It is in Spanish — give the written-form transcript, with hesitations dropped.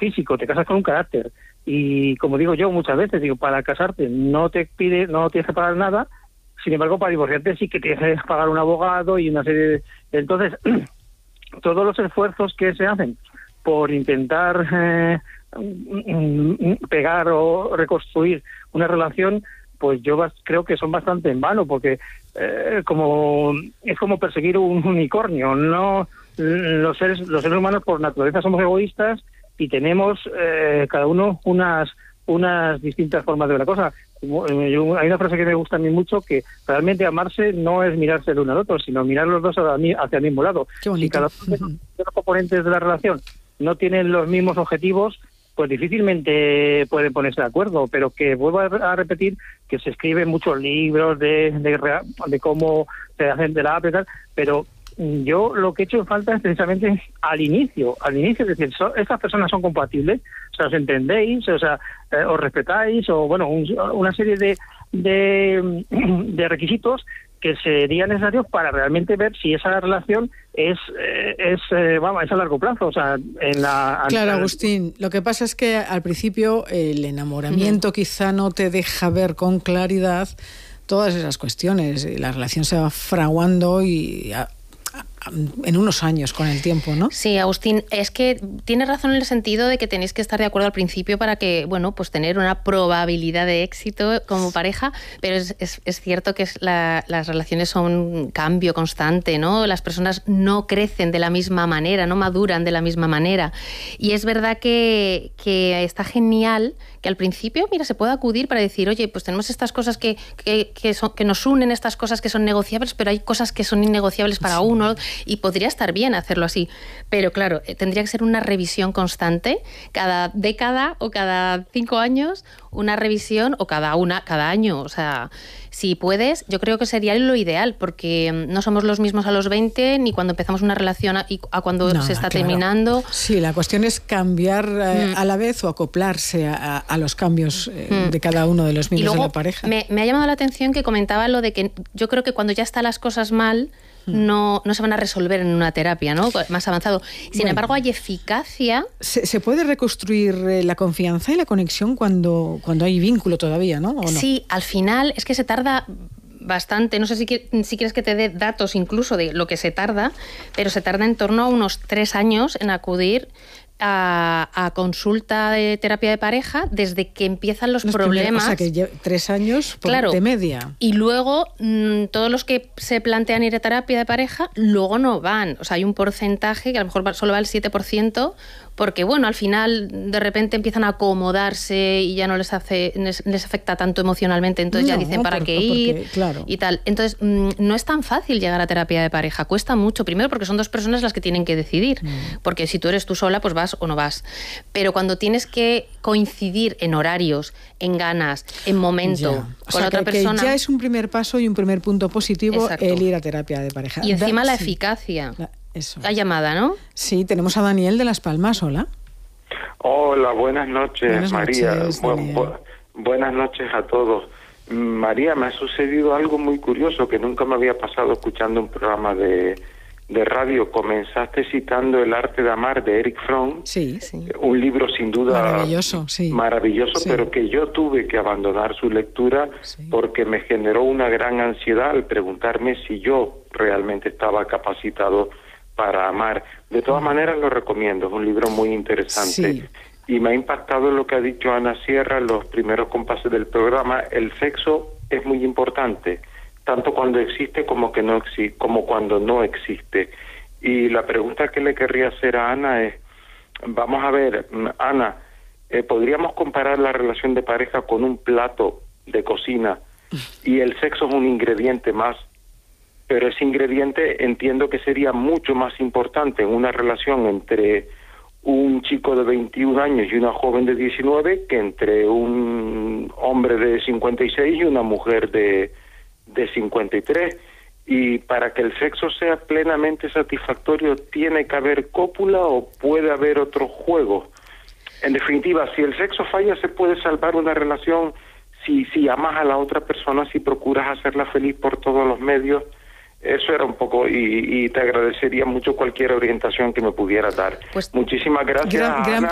físico, te casas con un carácter. Y como digo yo muchas veces, para casarte no tienes que pagar nada, sin embargo para divorciarte sí que tienes que pagar un abogado y una serie de... Entonces, todos los esfuerzos que se hacen por intentar pegar o reconstruir una relación, pues yo creo que son bastante en vano, porque es como perseguir un unicornio. No, los seres humanos por naturaleza somos egoístas y tenemos cada uno unas distintas formas de ver la cosa. Hay una frase que me gusta a mí mucho, que realmente amarse no es mirarse el uno al otro, sino mirar los dos hacia el mismo lado. Si cada uno de los componentes de la relación no tienen los mismos objetivos, pues difícilmente pueden ponerse de acuerdo. Pero que vuelvo a repetir que se escriben muchos libros de cómo se hacen terapia y tal, pero yo lo que he hecho en falta es precisamente al inicio, es decir, estas personas son compatibles, o sea, os entendéis, o sea, os respetáis, o bueno, una serie de requisitos que serían necesarios para realmente ver si esa relación es a largo plazo, o sea, Claro, Agustín, lo que pasa es que al principio el enamoramiento quizá no te deja ver con claridad todas esas cuestiones, la relación se va fraguando y en unos años con el tiempo, ¿no? Sí, Agustín, es que tienes razón en el sentido de que tenéis que estar de acuerdo al principio para que, bueno, pues tener una probabilidad de éxito como pareja, pero es cierto que las relaciones son un cambio constante, ¿no? Las personas no crecen de la misma manera, no maduran de la misma manera. Y es verdad que está genial que al principio, mira, se puede acudir para decir, oye, pues tenemos estas cosas que nos unen, estas cosas que son negociables, pero hay cosas que son innegociables para uno, y podría estar bien hacerlo así. Pero claro, tendría que ser una revisión constante, cada década o cada 5 años, una revisión, o cada año. O sea, si puedes, yo creo que sería lo ideal, porque no somos los mismos a los 20, ni cuando empezamos una relación a cuando se está terminando. Sí, la cuestión es cambiar a la vez o acoplarse a los cambios de cada uno de los miembros de la pareja. Me ha llamado la atención que comentaba lo de que yo creo que cuando ya están las cosas mal, no se van a resolver en una terapia, ¿no? Más avanzado. Sin embargo, hay eficacia. ¿Se puede reconstruir la confianza y la conexión cuando hay vínculo todavía, ¿no? ¿O no? Sí, al final es que se tarda bastante. No sé si quieres que te dé datos incluso de lo que se tarda, pero se tarda en torno a unos 3 años en acudir a consulta de terapia de pareja desde que empiezan los problemas. O sea, que 3 años de media. Y luego todos los que se plantean ir a terapia de pareja luego no van. O sea, hay un porcentaje que a lo mejor solo va al 7%, porque bueno, al final de repente empiezan a acomodarse y ya no les afecta tanto emocionalmente, entonces ya dicen para qué ir, claro, y tal. Entonces no es tan fácil llegar a terapia de pareja, cuesta mucho, primero porque son 2 personas las que tienen que decidir, porque si tú eres tú sola, pues vas o no vas. Pero cuando tienes que coincidir en horarios, en ganas, en momento, con otra persona... Que ya es un primer paso y un primer punto positivo. Exacto. El ir a terapia de pareja. Y encima la eficacia. Eso. La llamada, ¿no? Sí, tenemos a Daniel de Las Palmas. Hola. Hola, buenas noches, María. Buenas noches a todos. María, me ha sucedido algo muy curioso que nunca me había pasado escuchando un programa de radio. Comenzaste citando El arte de amar de Erich Fromm. Sí. Un libro sin duda maravilloso, sí. Pero que yo tuve que abandonar su lectura porque me generó una gran ansiedad al preguntarme si yo realmente estaba capacitado para amar. De todas maneras lo recomiendo, es un libro muy interesante. Sí. Y me ha impactado lo que ha dicho Ana Sierra en los primeros compases del programa. El sexo es muy importante, tanto cuando existe como cuando no existe. Y la pregunta que le querría hacer a Ana es, vamos a ver, Ana, ¿podríamos comparar la relación de pareja con un plato de cocina y el sexo es un ingrediente más? Pero ese ingrediente entiendo que sería mucho más importante en una relación entre un chico de 21 años y una joven de 19 que entre un hombre de 56 y una mujer de 53. Y para que el sexo sea plenamente satisfactorio, ¿tiene que haber cópula o puede haber otro juego? En definitiva, si el sexo falla, ¿se puede salvar una relación si amas a la otra persona, si procuras hacerla feliz por todos los medios? Eso era un poco, y te agradecería mucho cualquier orientación que me pudieras dar. Pues, muchísimas gracias. Gran